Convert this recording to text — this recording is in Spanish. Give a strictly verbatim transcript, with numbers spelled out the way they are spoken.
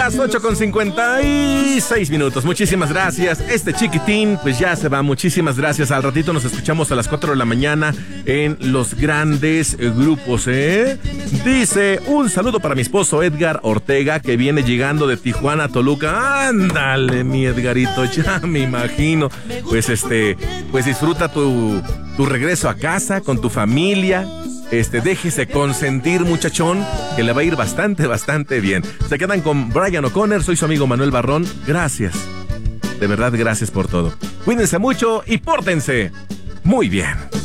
Las ocho con cincuenta y seis minutos. Muchísimas gracias. Este chiquitín, pues ya se va. Muchísimas gracias. Al ratito nos escuchamos a las cuatro de la mañana en los grandes grupos, ¿eh? Dice, un saludo para mi esposo Edgar Ortega, que viene llegando de Tijuana a Toluca. Ándale, mi Edgarito, ya me imagino. Pues este, pues disfruta tu, tu regreso a casa con tu familia. Este, déjese consentir, muchachón, que le va a ir bastante, bastante bien. Se quedan con Brian O'Connor, soy su amigo Manuel Barrón. Gracias. De verdad, gracias por todo. Cuídense mucho y pórtense muy bien.